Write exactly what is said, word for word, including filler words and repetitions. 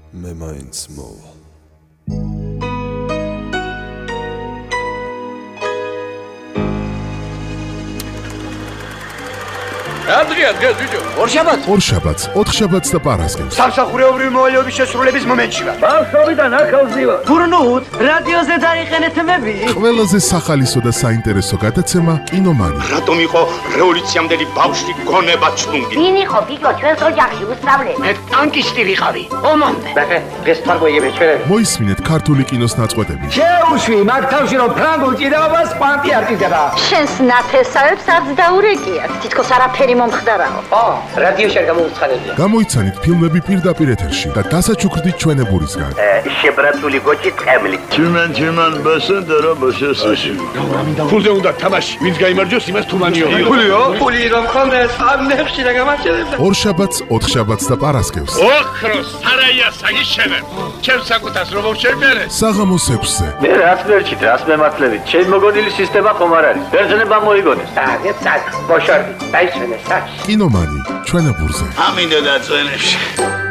მე მაინც მოვა. Adrian, gel video. ორშაბათს ორშაბათს, ოთხშაბათს და პარასკევს. სამსახურეობრივი მოვალეობის შესრულების მომენტში ვარ. ბავშვობიდან ახალზივარ. გურნუთ, რადიოზე დაიყენეთ მები. ყველაზე სახალისო და საინტერესო გადაცემა კინომანი. რატომ იყო რევოლუციამდელი ბავშვი გონება ჩუნგი? ვინ იყო გიგო ჩვენს ოჯახში უსწავლე? მე ტანკისტი ვიყავი. ომამდე. ბახე, დღეს თარგმნიები ჩვენები. მოისმინეთ ქართული კინოს ნაწყვეტები. შეუშვი მაგ თავში რომ ფრანგულ ჭიდაობას კვანტი არტიზება. შენს ნათესავებს არც დაურეკიათ. თითქოს არაფერი მომხდარაო. ო, რადიოში არ გამოუცხადებია. გამოიცანით ფილმები პირდაპირ ეთერში და დასაჩუქრდით ჩვენებურისგან. შებრაცული გოჭი ტყემლი. Tümen tümen basın dara başasın. ფულზე უნდა თამაში, ვინც გაიმარჯვოს, იმას თუმანიო. ფულიო? ფული რომ ხონდეს, ამ ნეხში რა გამარჯვებდა. ორშაბათს, ოთხშაბათს და პარასკევს. ოქროს სარაია საგიშენებ. ჩემს საკუთას რომ მოვშერბერე. საღამოს ექვსზე. Ne rast verçit, rast mematlevi. Çel mogodili sistema xom ar არის. ბერძნება მოიგონეს. აგეთ საკ, ბოშორდი, დაიშვენე საკ. კინომანი ჩვენებურზე. ამინდა დაწვენებში.